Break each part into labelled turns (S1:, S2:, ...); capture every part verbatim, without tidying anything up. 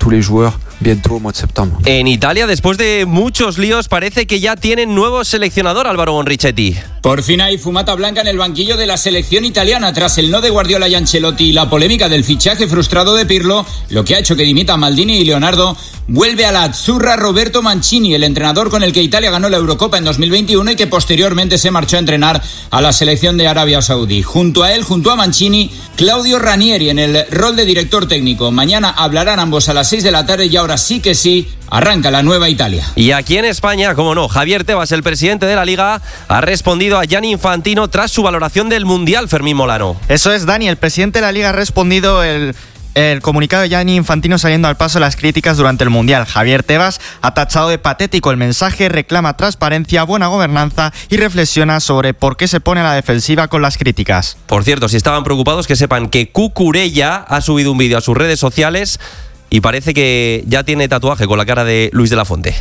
S1: tous les joueurs bientôt au mois de septembre.
S2: En Italia, después de muchos líos, parece que ya tienen nuevo seleccionador, Álvaro Bonrichetti.
S3: Por fin hay fumata blanca en el banquillo de la selección italiana tras el no de Guardiola y Ancelotti y la polémica del fichaje frustrado de Pirlo, lo que ha hecho que dimita Maldini y Leonardo. Vuelve a la Azzurra Roberto Mancini, el entrenador con el que Italia ganó la Eurocopa en dos mil veintiuno y que posteriormente se marchó a entrenar a la selección de Arabia Saudí. Junto a él, junto a Mancini, Claudio Ranieri en el rol de director técnico. Mañana hablarán ambos a las seis de la tarde y ahora sí que sí, arranca la nueva Italia.
S2: Y aquí en España, como no, Javier Tebas, el presidente de la Liga, ha respondido a Gianni Infantino tras su valoración del Mundial, Fermín Molano.
S4: Eso es, Dani, el presidente de la Liga ha respondido el... El comunicado de Gianni Infantino saliendo al paso de las críticas durante el Mundial. Javier Tebas ha tachado de patético el mensaje, reclama transparencia, buena gobernanza y reflexiona sobre por qué se pone a la defensiva con las críticas.
S2: Por cierto, si estaban preocupados, que sepan que Cucurella ha subido un vídeo a sus redes sociales y parece que ya tiene tatuaje con la cara de Luis de la Fuente.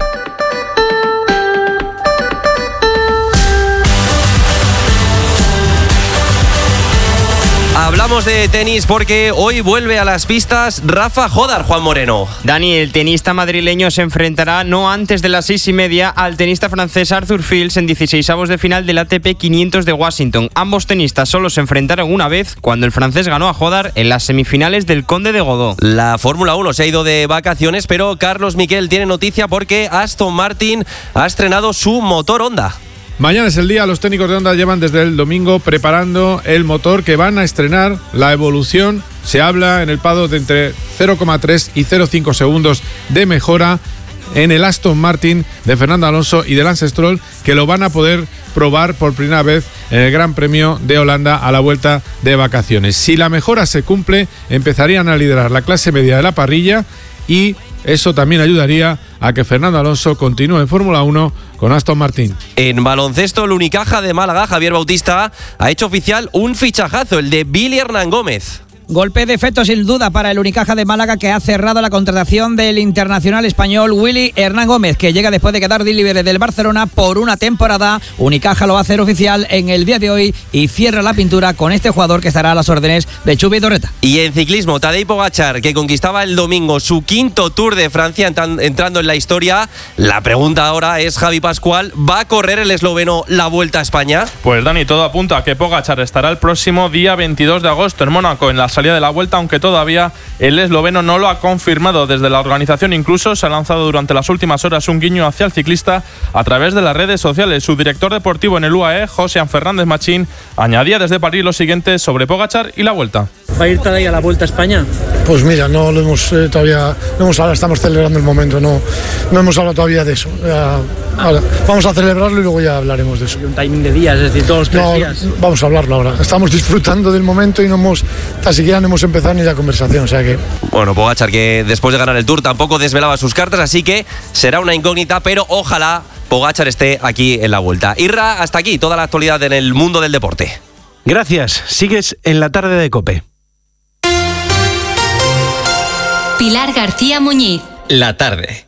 S2: Hablamos de tenis porque hoy vuelve a las pistas Rafa Jodar, Juan Moreno.
S5: Dani, el tenista madrileño se enfrentará no antes de las seis y media al tenista francés Arthur Fils en dieciseisavos de final del A T P quinientos de Washington. Ambos tenistas solo se enfrentaron una vez cuando el francés ganó a Jodar en las semifinales del Conde de Godó.
S2: La Fórmula uno se ha ido de vacaciones, pero Carlos Miquel tiene noticia porque Aston Martin ha estrenado su motor Honda.
S6: Mañana es el día, los técnicos de Honda llevan desde el domingo preparando el motor que van a estrenar. La evolución, se habla en el paddock de entre cero coma tres y cero coma cinco segundos de mejora en el Aston Martin de Fernando Alonso y de Lance Stroll, que lo van a poder probar por primera vez en el Gran Premio de Holanda a la vuelta de vacaciones. Si la mejora se cumple, empezarían a liderar la clase media de la parrilla y eso también ayudaría a que Fernando Alonso continúe en Fórmula uno con Aston Martin.
S2: En baloncesto, el Unicaja de Málaga, Javier Bautista, ha hecho oficial un fichajazo, el de Billy Hernán Gómez.
S7: Golpe de efecto sin duda para el Unicaja de Málaga, que ha cerrado la contratación del internacional español Willy Hernán Gómez, que llega después de quedar libre del Barcelona por una temporada. Unicaja lo va a hacer oficial en el día de hoy y cierra la pintura con este jugador que estará a las órdenes de Chubi Torreta.
S2: Y en ciclismo, Tadej Pogačar, que conquistaba el domingo su quinto Tour de Francia, entrando en la historia. La pregunta ahora es, Javi Pascual, ¿va a correr el esloveno la Vuelta a España?
S8: Pues Dani, todo apunta a que Pogačar estará el próximo día veintidós de agosto en Mónaco en la salida de la Vuelta, aunque todavía el esloveno no lo ha confirmado. Desde la organización incluso se ha lanzado durante las últimas horas un guiño hacia el ciclista a través de las redes sociales. Su director deportivo en el U A E, José Fernández Machín, añadía desde París lo siguiente sobre Pogačar y la Vuelta.
S9: ¿Va a ir Tadej a la Vuelta a España?
S10: Pues mira, no lo hemos eh, todavía, no hemos hablado, estamos celebrando el momento, no, no hemos hablado todavía de eso. Ya, ahora, vamos a celebrarlo y luego ya hablaremos de eso.
S9: Un timing de días, es decir, todos los tres
S10: no,
S9: días.
S10: Vamos a hablarlo ahora. Estamos disfrutando del momento y no hemos, tan siquiera no hemos empezado ni la conversación, o sea que...
S2: Bueno, Pogačar, que después de ganar el Tour tampoco desvelaba sus cartas, así que será una incógnita, pero ojalá Pogačar esté aquí en la Vuelta. Irra, hasta aquí toda la actualidad en el mundo del deporte.
S11: Gracias, sigues en la tarde de COPE.
S12: Pilar García Muñiz.
S13: La tarde.